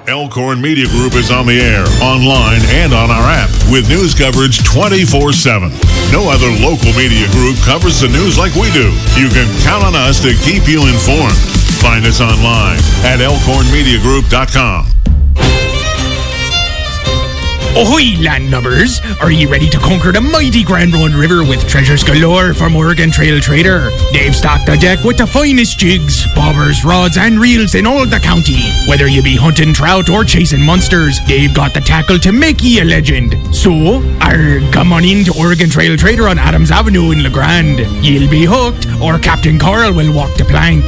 Elkhorn Media Group is on the air, online, and on our app with news coverage 24/7. No other local media group covers the news like we do. You can count on us to keep you informed. Find us online at elkhornmediagroup.com. Ahoy, landlubbers! Are you ready to conquer the mighty Grand Run River with treasures galore from Oregon Trail Trader? They've stocked the deck with the finest jigs, bobbers, rods, and reels in all the county. Whether you be hunting trout or chasing monsters, they've got the tackle to make ye a legend. So, come on in to Oregon Trail Trader on Adams Avenue in LeGrand. You'll be hooked, or Captain Coral will walk the plank.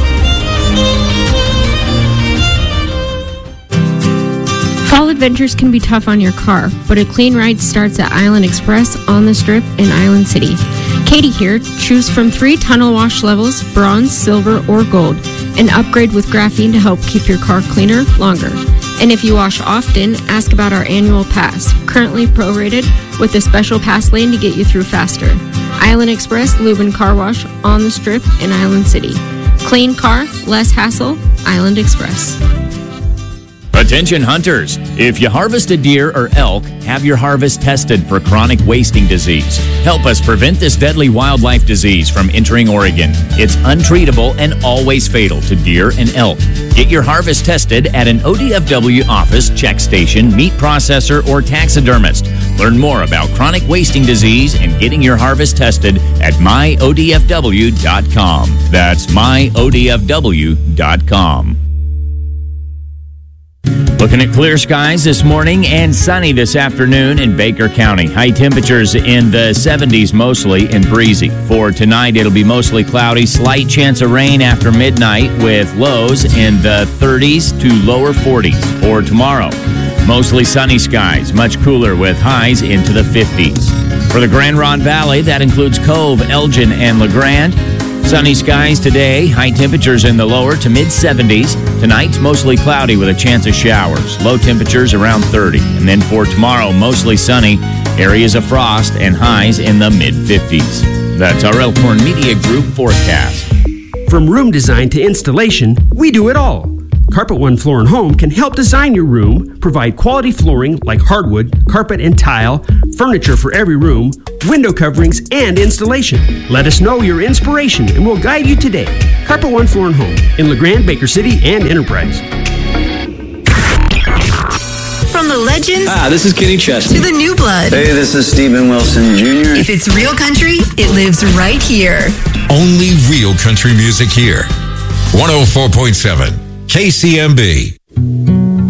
Fall adventures can be tough on your car, but a clean ride starts at Island Express on the Strip in Island City. Katie here. Choose from 3 tunnel wash levels, bronze, silver, or gold, and upgrade with graphene to help keep your car cleaner longer. And if you wash often, ask about our annual pass, currently prorated with a special pass lane to get you through faster. Island Express Lube and Car Wash on the Strip in Island City. Clean car, less hassle, Island Express. Attention hunters, if you harvest a deer or elk, have your harvest tested for chronic wasting disease. Help us prevent this deadly wildlife disease from entering Oregon. It's untreatable and always fatal to deer and elk. Get your harvest tested at an ODFW office, check station, meat processor, or taxidermist. Learn more about chronic wasting disease and getting your harvest tested at myodfw.com. That's myodfw.com. Looking at clear skies this morning and sunny this afternoon in Baker County. High temperatures in the 70s mostly and breezy. For tonight, it'll be mostly cloudy. Slight chance of rain after midnight with lows in the 30s to lower 40s. For tomorrow, mostly sunny skies. Much cooler with highs into the 50s. For the Grand Ronde Valley, that includes Cove, Elgin, and LeGrand. Sunny skies today, high temperatures in the lower to mid-70s. Tonight's mostly cloudy with a chance of showers. Low temperatures around 30. And then for tomorrow, mostly sunny, areas of frost, and highs in the mid-50s. That's our Elkhorn Media Group forecast. From room design to installation, we do it all. Carpet One Floor & Home can help design your room, provide quality flooring like hardwood, carpet and tile, furniture for every room, window coverings, and installation. Let us know your inspiration and we'll guide you today. Carpet One Floor & Home in LeGrand, Baker City, and Enterprise. From the legends this is Kenny Chesney. to the new blood. Hey, this is Stephen Wilson Jr. If it's real country, it lives right here. Only real country music here. 104.7 KCMB.